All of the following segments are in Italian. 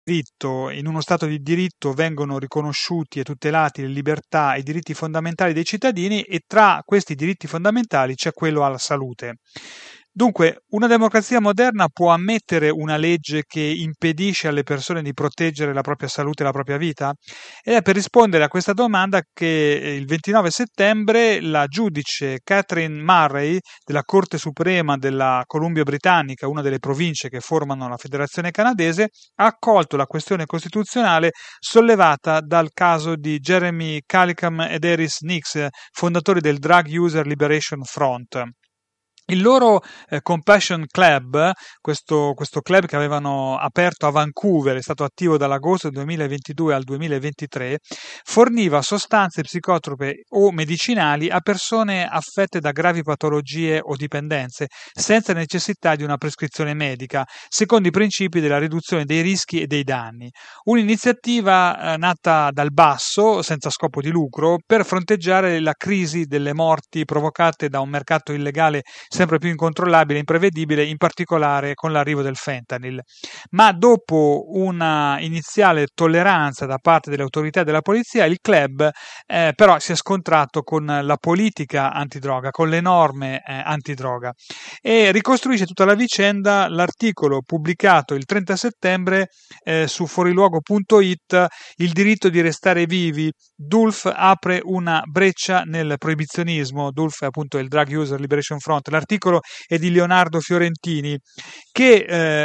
in uno Stato di diritto vengono riconosciuti e tutelati le libertà e i diritti fondamentali dei cittadini e tra questi diritti fondamentali c'è quello alla salute. Dunque, una democrazia moderna può ammettere una legge che impedisce alle persone di proteggere la propria salute e la propria vita? Ed è per rispondere a questa domanda che il 29 settembre la giudice Catherine Murray della Corte Suprema della Columbia Britannica, una delle province che formano la Federazione canadese, ha accolto la questione costituzionale sollevata dal caso di Jeremy Callicum ed Eris Nix, fondatori del Drug User Liberation Front. Il loro Compassion Club, questo club che avevano aperto a Vancouver, è stato attivo dall'agosto del 2022 al 2023, forniva sostanze psicotrope o medicinali a persone affette da gravi patologie o dipendenze, senza necessità di una prescrizione medica, secondo i principi della riduzione dei rischi e dei danni. Un'iniziativa nata dal basso, senza scopo di lucro, per fronteggiare la crisi delle morti provocate da un mercato illegale sempre più incontrollabile e imprevedibile, in particolare con l'arrivo del fentanyl. Ma dopo una iniziale tolleranza da parte delle autorità e della polizia, il club però si è scontrato con la politica antidroga, con le norme antidroga, e ricostruisce tutta la vicenda l'articolo pubblicato il 30 settembre su fuoriluogo.it, Il diritto di restare vivi, Dulf apre una breccia nel proibizionismo. Dulf è appunto il Drug User Liberation Front. L'articolo è di Leonardo Fiorentini, che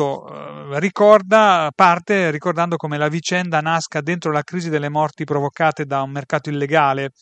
parte ricordando come la vicenda nasca dentro la crisi delle morti provocate da un mercato illegale,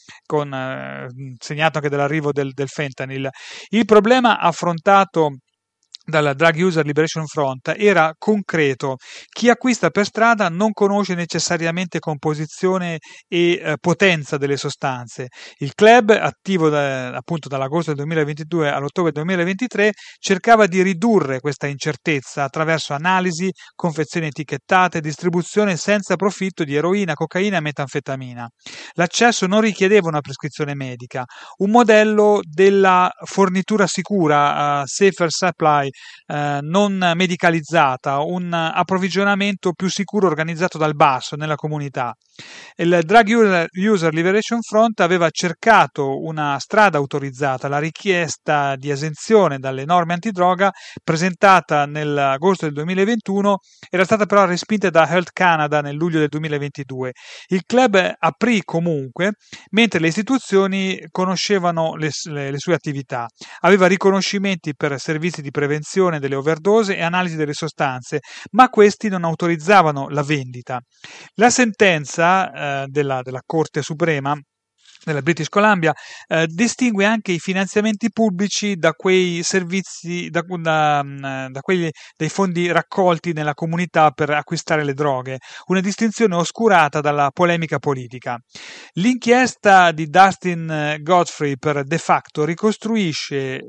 segnato anche dall'arrivo del fentanyl. Il problema affrontato dalla Drug User Liberation Front era concreto. Chi acquista per strada non conosce necessariamente composizione e potenza delle sostanze. Il club, attivo appunto dall'agosto del 2022 all'ottobre del 2023, cercava di ridurre questa incertezza attraverso analisi, confezioni etichettate, distribuzione senza profitto di eroina, cocaina e metanfetamina. L'accesso non richiedeva una prescrizione medica, un modello della fornitura sicura, safer supply, non medicalizzata, un approvvigionamento più sicuro organizzato dal basso nella comunità. Il Drug User Liberation Front aveva cercato una strada autorizzata. La richiesta di esenzione dalle norme antidroga presentata nell'agosto del 2021 era stata però respinta da Health Canada nel luglio del 2022. Il club aprì comunque, mentre le istituzioni conoscevano le sue attività. Aveva riconoscimenti per servizi di prevenzione delle overdose e analisi delle sostanze, ma questi non autorizzavano la vendita. La sentenza della Corte Suprema della British Columbia distingue anche i finanziamenti pubblici da quei servizi, da quelli dei fondi raccolti nella comunità per acquistare le droghe, una distinzione oscurata dalla polemica politica. L'inchiesta di Dustin Godfrey per De Facto ricostruisce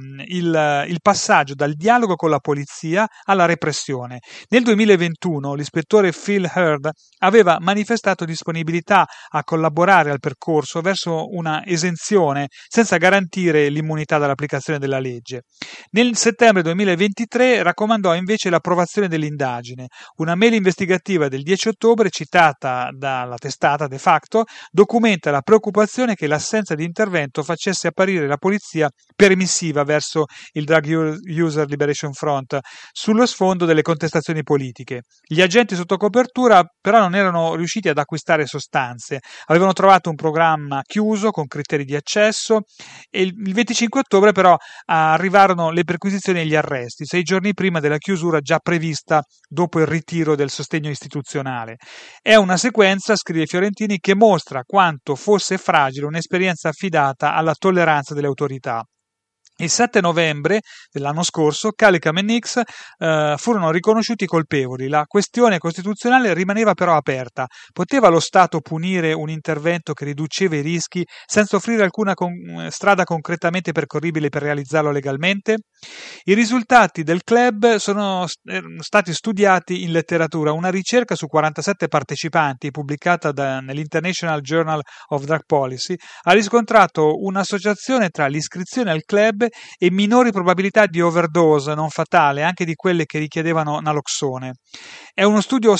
il passaggio dal dialogo con la polizia alla repressione. Nel 2021 l'ispettore Phil Heard aveva manifestato disponibilità a collaborare al percorso verso una esenzione senza garantire l'immunità dall'applicazione della legge. Nel settembre 2023 raccomandò invece l'approvazione dell'indagine. Una mail investigativa del 10 ottobre citata dalla testata De Facto documenta la preoccupazione che l'assenza di intervento facesse apparire la polizia permissiva verso il Drug User Liberation Front sullo sfondo delle contestazioni politiche. Gli agenti sotto copertura però non erano riusciti ad acquistare sostanze, avevano trovato un programma chiuso con criteri di accesso e il 25 ottobre però arrivarono le perquisizioni e gli arresti, 6 giorni prima della chiusura già prevista dopo il ritiro del sostegno istituzionale. È una sequenza, scrive Fiorentini, che mostra quanto fosse fragile un'esperienza affidata alla tolleranza delle autorità. Il 7 novembre dell'anno scorso Callicum e Nix furono riconosciuti colpevoli. La questione costituzionale rimaneva però aperta. Poteva lo Stato punire un intervento che riduceva i rischi senza offrire alcuna strada concretamente percorribile per realizzarlo legalmente? I risultati del club sono stati studiati in letteratura. Una ricerca su 47 partecipanti pubblicata nell'International Journal of Drug Policy ha riscontrato un'associazione tra l'iscrizione al club dose e minori probabilità di overdose non fatale, anche di quelle che richiedevano naloxone. È uno studio